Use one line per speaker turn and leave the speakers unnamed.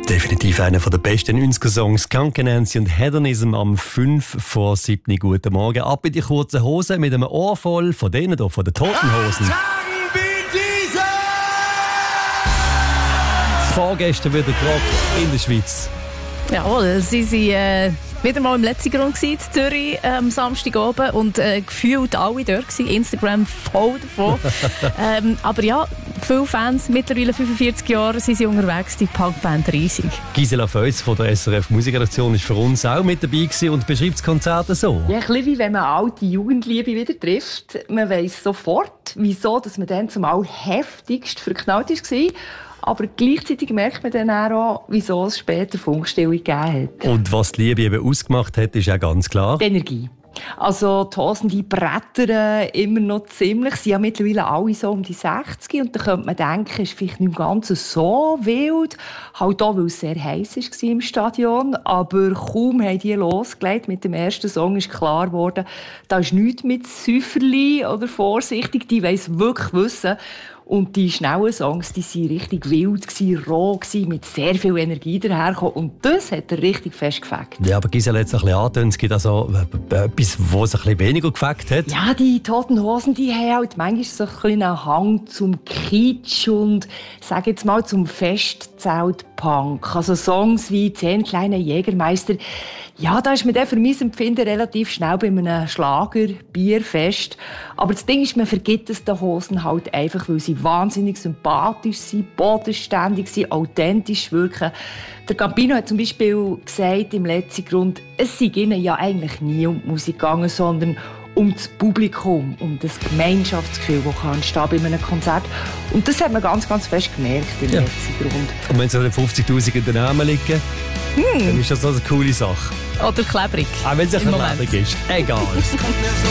Definitiv einer der besten 90er-Songs. Skunk Anansie und Hedonism am 5 vor 7. Guten Morgen. Ab in die kurzen Hosen mit einem Ohr voll von denen hier, von den Toten Hosen. Vorgestern wieder Rock in der Schweiz.
Jawohl, sie sind wieder mal im letzten Grund in Zürich am Samstag oben und gefühlt alle dort gewesen. Instagram voll davon. Aber ja, viele Fans, mittlerweile 45 Jahre sind sie unterwegs, die Punkband riesig. Gisela
Feutz von der SRF Musikredaktion ist für uns auch mit dabei gewesen und beschreibt das Konzert so.
Ja, ein bisschen wie wenn man alte Jugendliebe wieder trifft. Man weiss sofort, wieso dass man dann zumal heftigst verknallt war. Aber gleichzeitig merkt man dann auch, wieso es später Funkstille gegeben hat.
Und was die Liebe eben ausgemacht hat, ist auch ganz klar.
Die Energie. Also die Hosen, die brettern immer noch ziemlich. Sie sind ja mittlerweile alle so um die 60. Und da könnte man denken, es ist vielleicht nicht im Ganzen so wild. Halt auch, weil es sehr heiß war im Stadion. Aber kaum haben die losgelegt mit dem ersten Song, ist klar geworden, da ist nichts mit Säuferli oder vorsichtig. Die wollen es wirklich wissen. Und die schnellen Songs, die waren richtig wild, roh, mit sehr viel Energie dahergekommen. Und das hat er richtig fest gefackt.
Ja, aber Gisela hat es ein bisschen angetönt, es gibt also etwas, was es ein bisschen weniger gefackt hat.
Ja, die Toten Hosen, die haben halt manchmal so ein bisschen einen Hang zum Kitsch und, sage jetzt mal, zum Festzelt-Punk. Also Songs wie «10 kleine Jägermeister», ja, da ist man dann für mein Empfinden relativ schnell bei einem Schlager-Bierfest. Aber das Ding ist, man vergibt es den Hosen halt einfach, weil sie wahnsinnig sympathisch sind, bodenständig sind, authentisch wirken. Der Campino hat zum Beispiel gesagt im letzten Grund, es sei ihnen ja eigentlich nie um die Musik gegangen, sondern um das Publikum, um das Gemeinschaftsgefühl, das entstehen bei einem Konzert. Und das hat man ganz, ganz fest gemerkt im letzten Grund.
Und wenn so 50'000 in den Namen liegen, dann ist das also eine coole Sache.
Oder klebrig.
Auch wenn es ein bisschen klebrig ist. Egal.